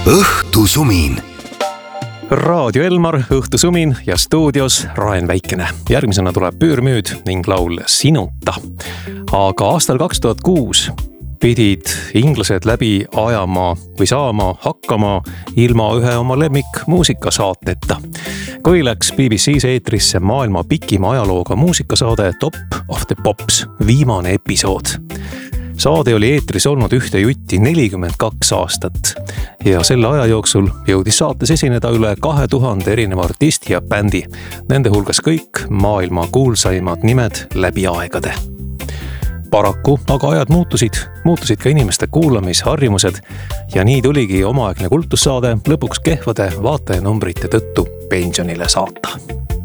õhtusumin. Raadio Elmar, õhtusumin ja stuudios Raen Väikene. Järgmisena tuleb Püürmüüd ning laul Sinuta. Aga aastal 2006 pidid inglased läbi ajama või saama hakkama ilma ühe oma lemmikmuusikasaateta. Kui läks BBC-s eetrisse maailma pikima ajalooga muusikasaade Top of the Pops, viimane episood. Saade oli eetris olnud ühte jutti 42 aastat ja selle aja jooksul jõudis saates esineda üle 2000 erineva artisti ja bändi. Nende hulgas kõik maailma kuulsaimad nimed läbi aegade. Paraku aga ajad muutusid ka inimeste kuulamisharjumused ja nii tuligi omaaegne kultussaade lõpuks kehvade vaatajanumbrite tõttu pensionile saata.